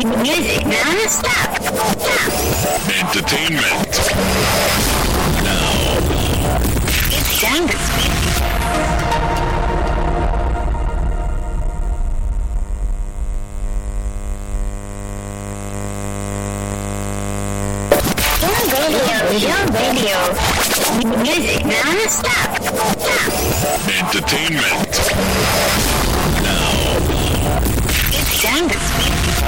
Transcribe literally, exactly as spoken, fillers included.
Music non-stop. Stop. Entertainment. Now. It's time to speak. Your radio, your radio. Music non-stop. Stop. Entertainment. Now. It's time to speak.